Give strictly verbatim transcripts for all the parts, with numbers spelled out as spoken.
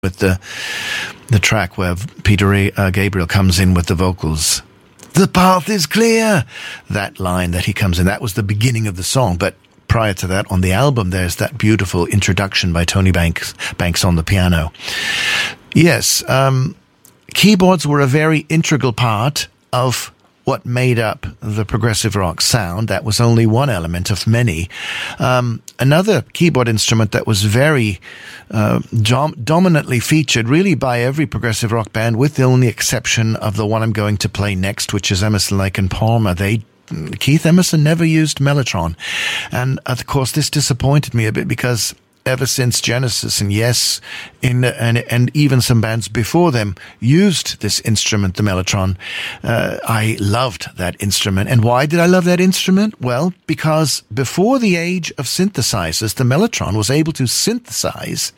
with the the track where Peter uh, Gabriel comes in with the vocals. The path is clear. That line that he comes in, that was the beginning of the song. But prior to that, on the album, there's that beautiful introduction by Tony Banks, Banks on the piano. Yes, um, keyboards were a very integral part of what made up the progressive rock sound. That was only one element of many. Um, another keyboard instrument that was very uh, dom- dominantly featured really by every progressive rock band, with the only exception of the one I'm going to play next, which is Emerson, Lake and Palmer. They Keith Emerson never used Mellotron. And of course, this disappointed me a bit, because ever since Genesis, and yes, in and and even some bands before them used this instrument, the Mellotron. Uh, I loved that instrument. And why did I love that instrument? Well, because before the age of synthesizers, the Mellotron was able to synthesize.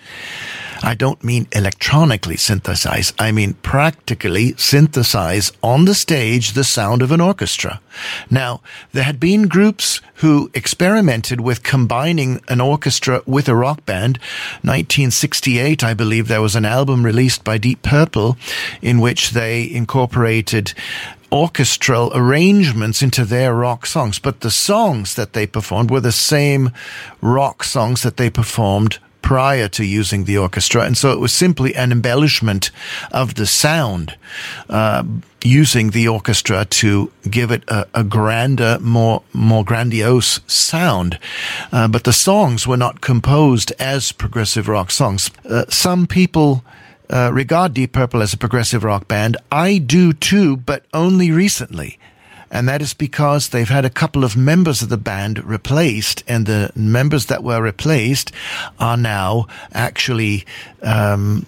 I don't mean electronically synthesize. I mean practically synthesize on the stage the sound of an orchestra. Now, there had been groups who experimented with combining an orchestra with a rock band. nineteen sixty-eight, I believe, there was an album released by Deep Purple in which they incorporated orchestral arrangements into their rock songs. But the songs that they performed were the same rock songs that they performed prior to using the orchestra. And so it was simply an embellishment of the sound, uh, using the orchestra to give it a, a grander, more, more grandiose sound. Uh, but the songs were not composed as progressive rock songs. Uh, some people uh, regard Deep Purple as a progressive rock band. I do too, but only recently. And that is because they've had a couple of members of the band replaced, and the members that were replaced are now actually um,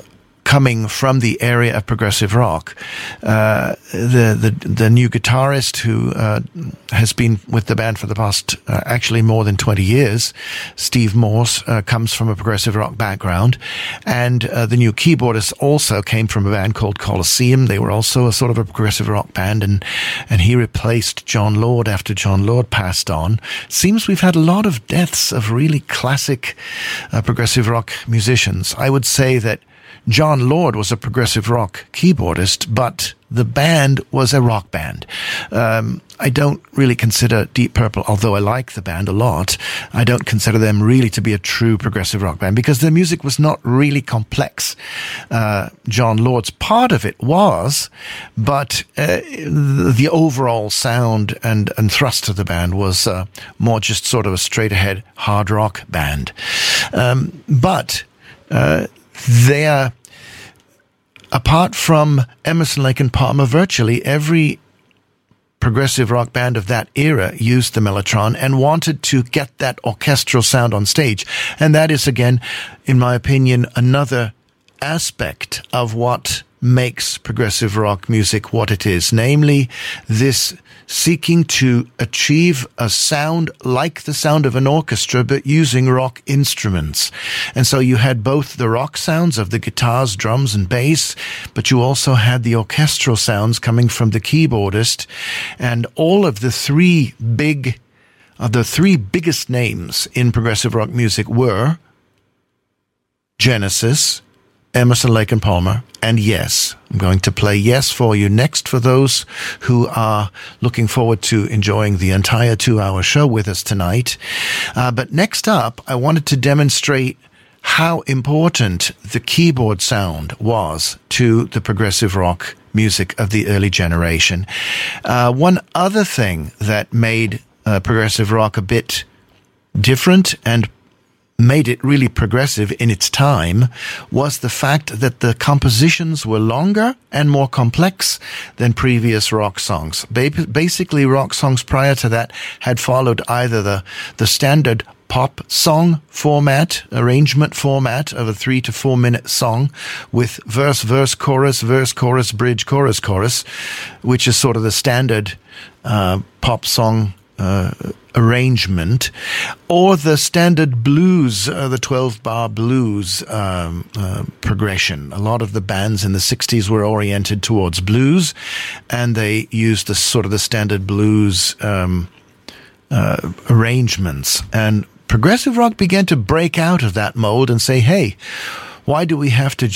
coming from the area of progressive rock. Uh, the, the the new guitarist who uh, has been with the band for the past uh, actually more than twenty years, Steve Morse, uh, comes from a progressive rock background, and uh, the new keyboardist also came from a band called Colosseum. They were also a sort of a progressive rock band, and and he replaced John Lord after John Lord passed on. Seems we've had a lot of deaths of really classic uh, progressive rock musicians. I would say that John Lord was a progressive rock keyboardist, but the band was a rock band. Um, I don't really consider Deep Purple, although I like the band a lot, I don't consider them really to be a true progressive rock band, because their music was not really complex. Uh, John Lord's part of it was, but uh, the overall sound and, and thrust of the band was uh, more just sort of a straight-ahead hard rock band. Um, but uh, they are, apart from Emerson, Lake and Palmer, virtually every progressive rock band of that era used the Mellotron and wanted to get that orchestral sound on stage. And that is, again, in my opinion, another aspect of what makes progressive rock music what it is, namely this seeking to achieve a sound like the sound of an orchestra, but using rock instruments. And so you had both the rock sounds of the guitars, drums, and bass, but you also had the orchestral sounds coming from the keyboardist. And all of the three big, of the three biggest names in progressive rock music were Genesis, Emerson, Lake and Palmer, and Yes. I'm going to play Yes for you next for those who are looking forward to enjoying the entire two-hour show with us tonight. Uh, but next up, I wanted to demonstrate how important the keyboard sound was to the progressive rock music of the early generation. Uh, one other thing that made uh, progressive rock a bit different and made it really progressive in its time was the fact that the compositions were longer and more complex than previous rock songs. Ba- basically, rock songs prior to that had followed either the, the standard pop song format, arrangement format of a three to four minute song with verse, verse, chorus, verse, chorus, bridge, chorus, chorus, which is sort of the standard uh, pop song Uh, arrangement, or the standard blues, uh, the twelve-bar blues um, uh, progression. A lot of the bands in the sixties were oriented towards blues, and they used the sort of the standard blues um, uh, arrangements. And progressive rock began to break out of that mold and say, hey, Why do we have to